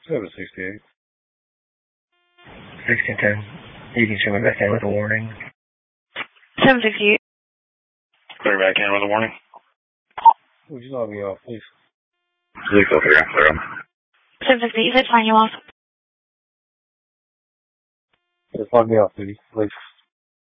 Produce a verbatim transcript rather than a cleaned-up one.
seven sixty-eight. sixteen ten. You can show me back in with a warning. seven sixty-eight. Clear back in with a warning. Would you log me off, please? six oh three, clear on. seven sixty-eight, you said sign you off. Just log me off, please. Please.